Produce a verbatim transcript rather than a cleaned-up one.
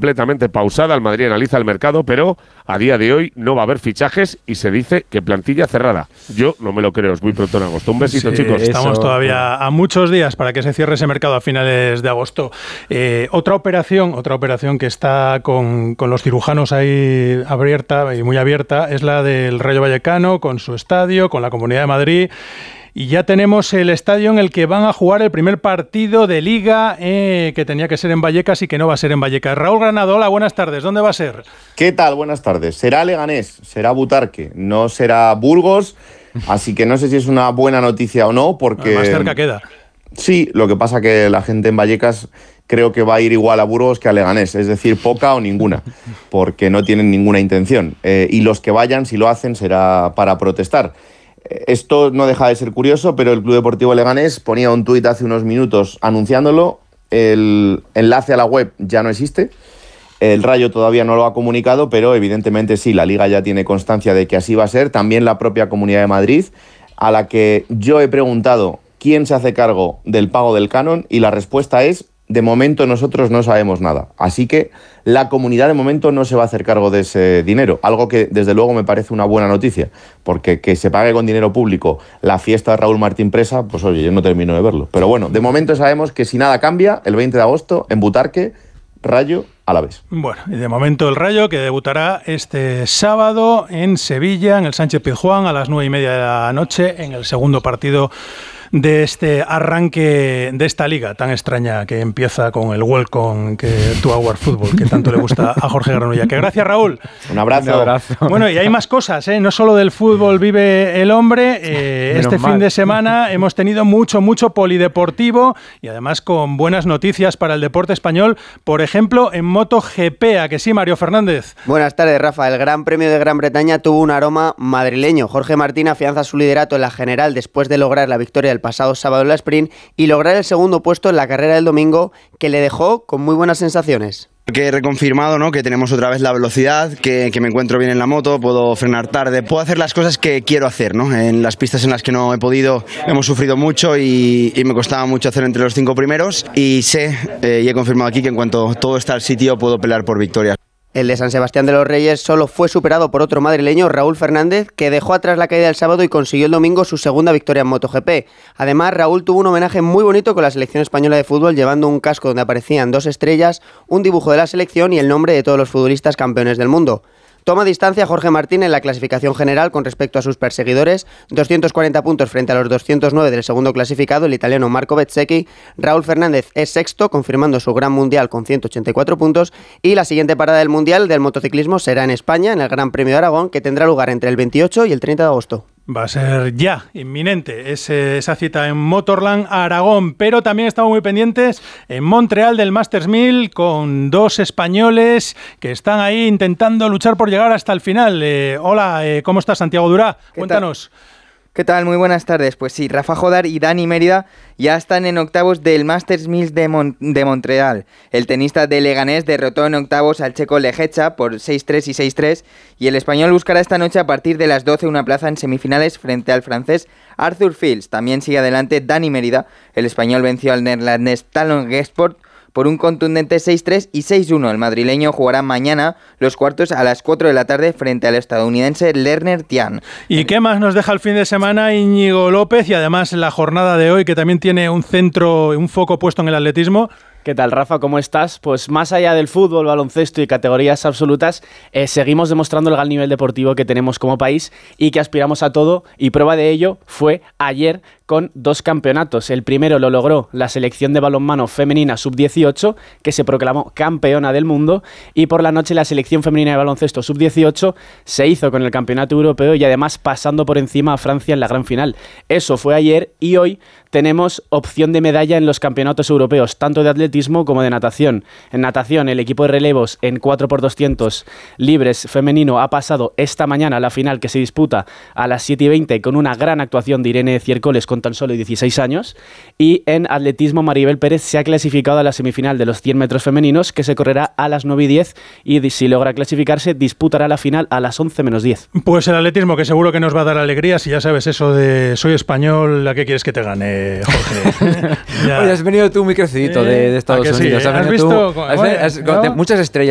completamente pausada. El Madrid analiza el mercado, pero a día de hoy no va a haber fichajes y se dice que plantilla cerrada. Yo no me lo creo, es muy pronto en agosto. Un besito, sí, chicos. Estamos Eso. todavía a muchos días para que se cierre ese mercado a finales de agosto. Eh, otra operación, otra operación que está con, con los cirujanos ahí abierta y muy abierta es la del Rayo Vallecano, con su estadio, con la Comunidad de Madrid. Y ya tenemos el estadio en el que van a jugar el primer partido de Liga, eh, que tenía que ser en Vallecas y que no va a ser en Vallecas. Raúl Granado, hola, buenas tardes. ¿Dónde va a ser? ¿Qué tal? Buenas tardes. Será Leganés, será Butarque, no será Burgos, así que no sé si es una buena noticia o no, porque... Más cerca queda. Sí, lo que pasa que la gente en Vallecas creo que va a ir igual a Burgos que a Leganés, es decir, poca o ninguna, porque no tienen ninguna intención. Eh, y los que vayan, si lo hacen, será para protestar. Esto no deja de ser curioso, pero el Club Deportivo Leganés ponía un tuit hace unos minutos anunciándolo. El enlace a la web ya no existe. El Rayo todavía no lo ha comunicado, pero evidentemente sí, la Liga ya tiene constancia de que así va a ser. También la propia Comunidad de Madrid, a la que yo he preguntado quién se hace cargo del pago del canon, y la respuesta es: de momento nosotros no sabemos nada. Así que la comunidad de momento no se va a hacer cargo de ese dinero, algo que desde luego me parece una buena noticia, porque que se pague con dinero público la fiesta de Raúl Martín Presa, pues oye, yo no termino de verlo. Pero bueno, de momento sabemos que si nada cambia, el veinte de agosto en Butarque, Rayo Alavés. Bueno, y de momento el Rayo, que debutará este sábado en Sevilla, en el Sánchez Pizjuán, a las nueve y media de la noche, en el segundo partido de este arranque de esta liga tan extraña que empieza con el welcome que to our football, que tanto le gusta a Jorge Granulla. Que gracias, Raúl. Un abrazo. Un abrazo. Bueno, y hay más cosas, ¿eh? No solo del fútbol vive el hombre. Eh, este fin de semana hemos tenido mucho, mucho polideportivo y además con buenas noticias para el deporte español. Por ejemplo, en MotoGP, ¿a que sí, Mario Fernández? Buenas tardes, Rafa. El Gran Premio de Gran Bretaña tuvo un aroma madrileño. Jorge Martín afianza su liderato en la general después de lograr la victoria del pasado sábado en la sprint y lograr el segundo puesto en la carrera del domingo, que le dejó con muy buenas sensaciones. Que he reconfirmado, ¿no?, que tenemos otra vez la velocidad, que, que me encuentro bien en la moto, puedo frenar tarde, puedo hacer las cosas que quiero hacer, ¿no? En las pistas en las que no he podido hemos sufrido mucho y, y me costaba mucho hacer entre los cinco primeros, y sé eh, y he confirmado aquí que en cuanto todo está al sitio puedo pelear por victorias. El de San Sebastián de los Reyes solo fue superado por otro madrileño, Raúl Fernández, que dejó atrás la caída del sábado y consiguió el domingo su segunda victoria en MotoGP. Además, Raúl tuvo un homenaje muy bonito con la selección española de fútbol, llevando un casco donde aparecían dos estrellas, un dibujo de la selección y el nombre de todos los futbolistas campeones del mundo. Toma distancia Jorge Martín en la clasificación general con respecto a sus perseguidores, doscientos cuarenta puntos frente a los doscientos nueve del segundo clasificado, el italiano Marco Bezzecchi. Raúl Fernández es sexto, confirmando su gran mundial con ciento ochenta y cuatro puntos, y la siguiente parada del mundial del motociclismo será en España, en el Gran Premio de Aragón, que tendrá lugar entre el veintiocho y el treinta de agosto. Va a ser ya, inminente, ese, esa cita en Motorland Aragón, pero también estamos muy pendientes en Montreal del Masters mil con dos españoles que están ahí intentando luchar por llegar hasta el final. Eh, hola, eh, ¿cómo estás, Santiago Durá? Cuéntanos. ¿Qué tal? Muy buenas tardes. Pues sí, Rafa Jodar y Dani Mérida ya están en octavos del Masters mil de, Mon- de Montreal. El tenista de Leganés derrotó en octavos al checo Lejecha por seis tres y seis tres, y el español buscará esta noche a partir de las doce una plaza en semifinales frente al francés Arthur Fils. También sigue adelante Dani Mérida. El español venció al neerlandés Talon Gesport por un contundente seis tres y seis uno. El madrileño jugará mañana los cuartos a las cuatro de la tarde frente al estadounidense Lerner Tian. ¿Y qué más nos deja el fin de semana Íñigo López? Y además la jornada de hoy, que también tiene un centro, un foco puesto en el atletismo. ¿Qué tal, Rafa? ¿Cómo estás? Pues más allá del fútbol, baloncesto y categorías absolutas, eh, seguimos demostrando el gran nivel deportivo que tenemos como país y que aspiramos a todo, y prueba de ello fue ayer con dos campeonatos. El primero lo logró la selección de balonmano femenina sub dieciocho, que se proclamó campeona del mundo, y por la noche la selección femenina de baloncesto sub dieciocho se hizo con el campeonato europeo y además pasando por encima a Francia en la gran final. Eso fue ayer, y hoy tenemos opción de medalla en los campeonatos europeos, tanto de atletismo como de natación. En natación, el equipo de relevos en cuatro por doscientos libres femenino ha pasado esta mañana a la final, que se disputa a las siete y veinte, con una gran actuación de Irene Ciercoles con tan solo dieciséis años. Y en atletismo, Maribel Pérez se ha clasificado a la semifinal de los cien metros femeninos, que se correrá a las nueve y diez, y si logra clasificarse disputará la final a las once menos diez. Pues el atletismo, que seguro que nos va a dar alegría, si ya sabes eso de soy español, ¿a qué quieres que te gane, Jorge? Oye, has venido tú muy crecidito eh, de, de Estados Unidos. Sí, has ¿Has visto? Tú, has, has, no. Muchas estrellas.